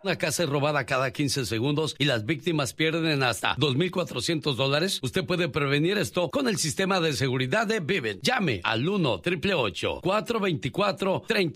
Una casa es robada cada 15 segundos y las víctimas pierden hasta $2,400. Usted puede prevenir esto con el sistema de seguridad de Vivint. Llame al 1-888-424-3600.